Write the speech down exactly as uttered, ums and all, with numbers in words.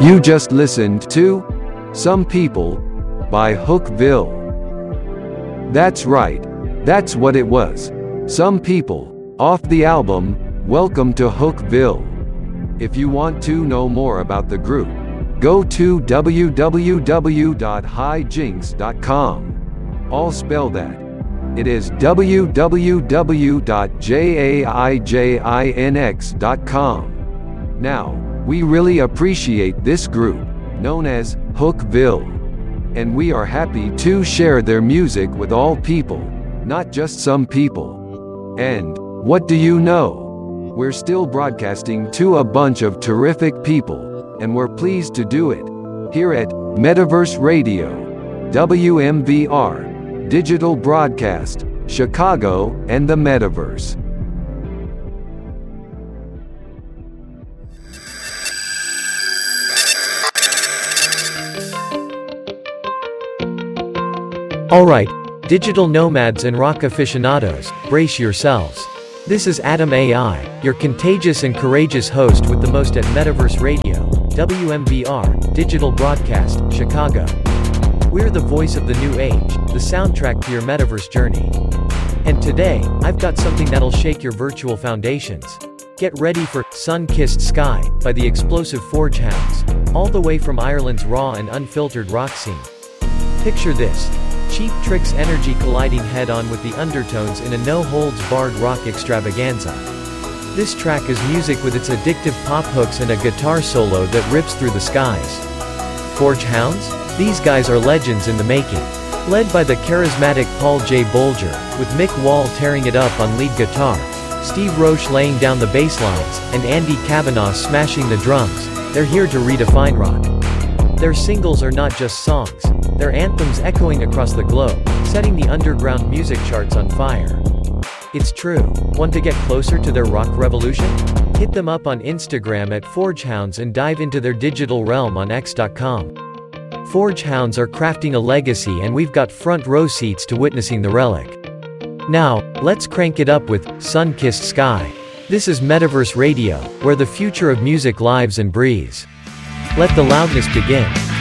You just listened to Some People by Hookville. That's right, that's what it was. Some People, off the album Welcome to Hookville. If you want to know more about the group, go to w w w dot hijinks dot com. I'll spell that. It is w w w dot hijinx dot com. Now, we really appreciate this group, known as Hookville. And we are happy to share their music with all people, not just some people. And, what do you know? We're still broadcasting to a bunch of terrific people, and we're pleased to do it, here at Metaverse Radio, W M V R, Digital Broadcast, Chicago, and the Metaverse. Alright, digital nomads and rock aficionados, brace yourselves. This is Adam A I, your contagious and courageous host with the most at Metaverse Radio, W M V R, Digital Broadcast, Chicago. We're the voice of the new age, the soundtrack to your Metaverse journey. And today, I've got something that'll shake your virtual foundations. Get ready for Sun-Kissed Sky by the explosive Forge Hounds, all the way from Ireland's raw and unfiltered rock scene. Picture this. Cheap Trick's energy colliding head-on with the undertones in a no-holds-barred rock extravaganza. This track is music with its addictive pop hooks and a guitar solo that rips through the skies. Forge Hounds? These guys are legends in the making. Led by the charismatic Paul J. Bolger, with Mick Wall tearing it up on lead guitar, Steve Roche laying down the bass lines, and Andy Kavanagh smashing the drums, they're here to redefine rock. Their singles are not just songs, they're anthems echoing across the globe, setting the underground music charts on fire. It's true. Want to get closer to their rock revolution? Hit them up on Instagram at ForgeHounds and dive into their digital realm on x dot com. ForgeHounds are crafting a legacy and we've got front row seats to witnessing the relic. Now, let's crank it up with Sun-Kissed Sky. This is Metaverse Radio, where the future of music lives and breathes. Let the loudness begin.